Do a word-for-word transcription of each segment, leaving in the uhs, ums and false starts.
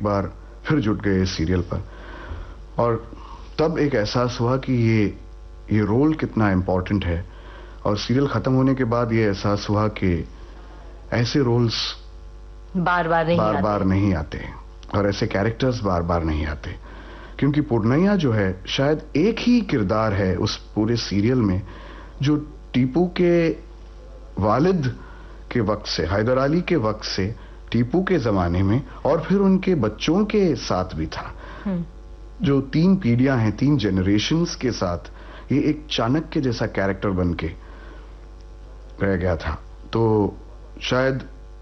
बार फिर जुट गए इस सीरियल पर। और तब एक एहसास हुआ कि ये ये रोल कितना इम्पोर्टेंट है। और सीरियल खत्म होने के बाद ये एहसास हुआ कि ऐसे रोल्स बार बार नहीं बार आते बार नहीं आते और ऐसे कैरेक्टर्स बार बार नहीं आते। क्योंकि पूर्णैया जो है शायद एक ही किरदार है उस पूरे सीरियल में जो टीपू के वालिद के वक्त से, हैदर अली के वक्त से, टीपू के जमाने में और फिर उनके बच्चों के साथ भी था। जो तीन पीढ़ियां हैं, तीन जनरेशन्स के साथ ये एक चाणक्य जैसा कैरेक्टर बन के रह गया था। तो शायद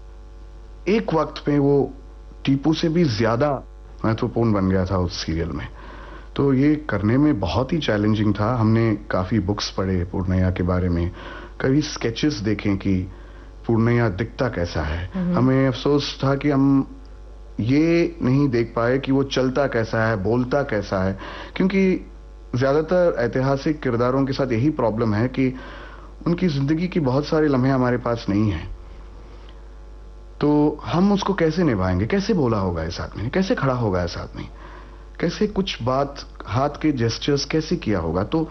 एक वक्त में वो टीपू से भी ज्यादा महत्वपूर्ण बन गया था उस सीरियल में। तो ये करने में बहुत ही चैलेंजिंग था। हमने काफी बुक्स पढ़े पूर्णैया के बारे में, कई स्केचेस देखें कि पूर्णैया दिखता कैसा है। हमें अफसोस था कि हम ये नहीं देख पाए कि वो चलता कैसा है, बोलता कैसा है। क्योंकि ज्यादातर ऐतिहासिक किरदारों के साथ यही प्रॉब्लम है कि उनकी जिंदगी की बहुत सारे लम्हे हमारे पास नहीं है। तो हम उसको कैसे निभाएंगे, कैसे बोला होगा इस आदमी ने, कैसे खड़ा होगा इस आदमी, कैसे कुछ बात, हाथ के जेस्चर्स कैसे किया होगा। तो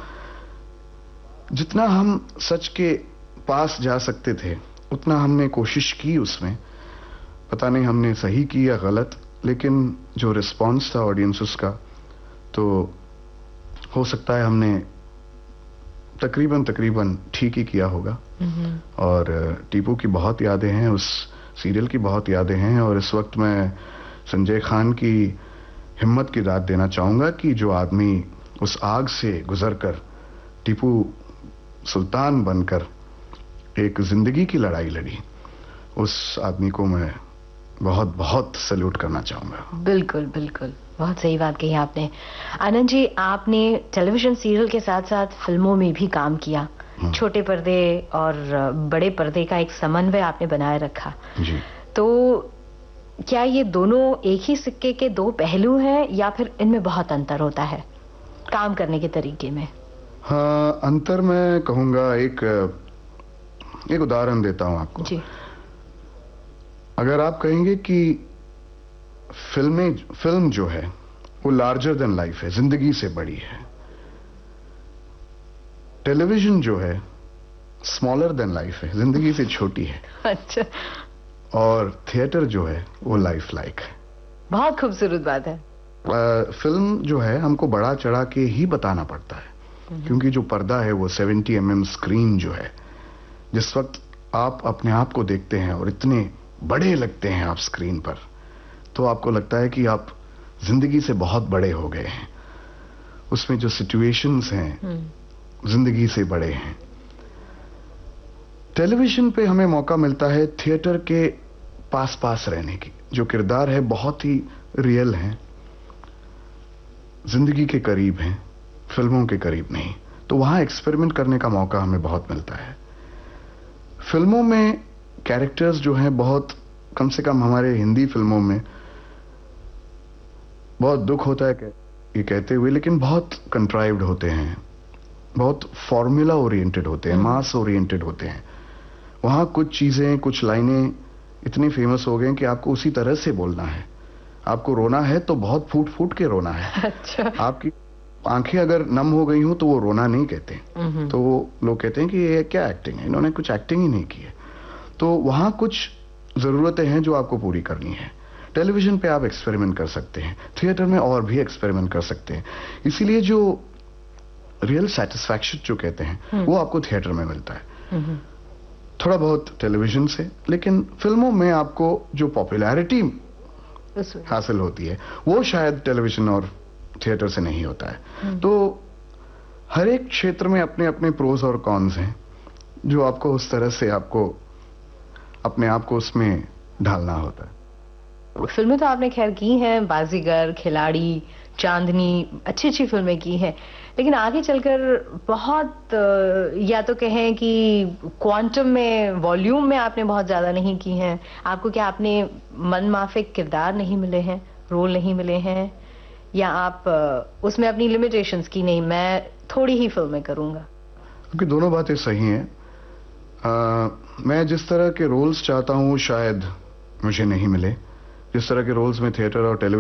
जितना हम सच के पास जा सकते थे उतना हमने कोशिश की उसमें। पता नहीं हमने सही की या गलत, लेकिन जो रिस्पांस था ऑडियंसेस का, तो हो सकता है हमने तकरीबन तकरीबन ठीक ही किया होगा। और टीपू की बहुत यादें हैं, उस सीरियल की बहुत यादें हैं। और इस वक्त मैं संजय खान की हिम्मत की दाद देना चाहूंगा कि जो आदमी उस आग से गुजरकर टीपू सुल्तान बनकर एक जिंदगी की लड़ाई लड़ी, उस आदमी को मैं बहुत बहुत सैल्यूट करना चाहूंगा। बिल्कुल बिल्कुल, बहुत सही बात कही आपने। आनंद जी, आपने टेलीविजन सीरियल के साथ साथ फिल्मों में भी काम किया। छोटे पर्दे और बड़े पर्दे का एक समन्वय आपने बनाए रखा जी। तो क्या ये दोनों एक ही सिक्के के दो पहलू हैं या फिर इनमें बहुत अंतर होता है काम करने के तरीके में? हाँ, अंतर मैं कहूंगा, एक एक उदाहरण देता हूं आपको जी। अगर आप कहेंगे कि फिल्में फिल्म जो है वो लार्जर देन लाइफ है, जिंदगी से बड़ी है। टेलीविजन जो है स्मॉलर देन लाइफ है, जिंदगी से छोटी है। अच्छा। और थिएटर जो है वो लाइफ लाइक है। बहुत खूबसूरत बात है। आ, फिल्म जो है हमको बड़ा चढ़ा के ही बताना पड़ता है, क्योंकि जो पर्दा है वो सेवेंटी एम एम स्क्रीन जो है, जिस वक्त आप अपने आप को देखते हैं और इतने बड़े लगते हैं आप स्क्रीन पर, तो आपको लगता है कि आप जिंदगी से बहुत बड़े हो गए हैं। उसमें जो सिचुएशंस हैं जिंदगी से बड़े हैं। टेलीविजन पे हमें मौका मिलता है थिएटर के पास पास रहने की। जो किरदार है बहुत ही रियल हैं, जिंदगी के करीब हैं, फिल्मों के करीब नहीं। तो वहां एक्सपेरिमेंट करने का मौका हमें बहुत मिलता है। फिल्मों में कैरेक्टर्स जो हैं बहुत, कम से कम हमारे हिंदी फिल्मों में बहुत दुख होता है ये कहते हुए, लेकिन बहुत कंट्राइव्ड होते हैं, बहुत फॉर्मूला ओरिएंटेड होते हैं, मास ओरिएंटेड होते हैं। वहां कुछ चीजें, कुछ लाइनें इतनी फेमस हो गई कि आपको उसी तरह से बोलना है। आपको रोना है तो बहुत फूट फूट के रोना है। अच्छा। आपकी आंखें अगर नम हो गई हो तो वो रोना नहीं कहते, तो वो लोग कहते हैं कि ये क्या एक्टिंग है, इन्होंने कुछ एक्टिंग ही नहीं की है। तो वहां कुछ जरूरतें हैं जो आपको पूरी करनी है। टेलीविजन पे आप एक्सपेरिमेंट कर सकते हैं, थिएटर में और भी एक्सपेरिमेंट कर सकते हैं। इसीलिए जो रियल सेटिस्फैक्शन जो कहते हैं वो आपको थिएटर में मिलता है, थोड़ा बहुत टेलीविजन से। लेकिन फिल्मों में आपको जो पॉपुलैरिटी हासिल होती है वो शायद टेलीविजन और थिएटर से नहीं होता है। तो हर एक क्षेत्र में अपने अपने प्रोज और कॉन्स हैं, जो आपको उस तरह से आपको अपने आप को उसमें ढालना होता है। फिल्में तो आपने खैर की हैं, बाजीगर, खिलाड़ी, चांदनी, अच्छी अच्छी फिल्में की हैं, लेकिन आगे चलकर बहुत, या तो कहें कि क्वांटम में, वॉल्यूम में आपने बहुत ज्यादा नहीं की हैं। आपको क्या अपने मन माफिक किरदार नहीं मिले हैं, रोल नहीं मिले हैं, या आप उसमें अपनी लिमिटेशंस की नहीं, मैं थोड़ी ही फिल्में करूंगा? क्योंकि दोनों बातें सही हैं। आ, मैं जिस तरह के रोल्स चाहता हूं शायद मुझे नहीं मिले, जिस तरह के रोल्स में थिएटर और टेलीविजन